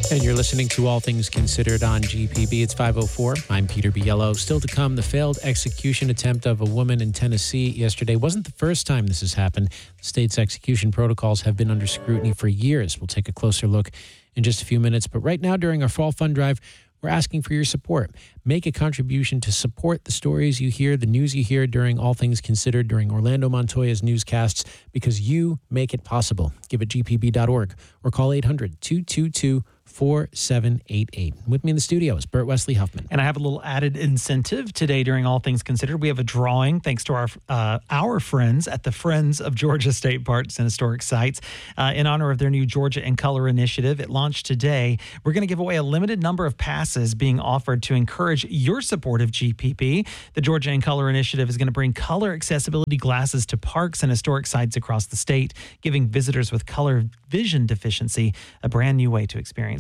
And you're listening to All Things Considered on GPB. It's 5:04. I'm Peter Biello. Still to come, the failed execution attempt of a woman in Tennessee yesterday wasn't the first time this has happened. The state's execution protocols have been under scrutiny for years. We'll take a closer look in just a few minutes. But right now, during our fall fund drive, we're asking for your support. Make a contribution to support the stories you hear, the news you hear during All Things Considered, during Orlando Montoya's newscasts, because you make it possible. Give at gpb.org or call 800-222-4788. With me in the studio is Bert Wesley Huffman. And I have a little added incentive today during All Things Considered. We have a drawing thanks to our friends at the Friends of Georgia State Parks and Historic Sites in honor of their new Georgia in Color initiative. It launched today. We're going to give away a limited number of passes being offered to encourage your support of GPP. The Georgia in Color initiative is going to bring color accessibility glasses to parks and historic sites across the state, giving visitors with color vision deficiency a brand new way to experience